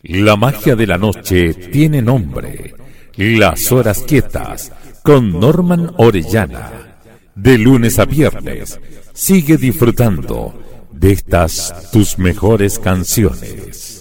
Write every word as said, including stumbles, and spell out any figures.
La magia de la noche tiene nombre. Las horas quietas con Norman Orellana. De lunes a viernes, sigue disfrutando de estas tus mejores canciones.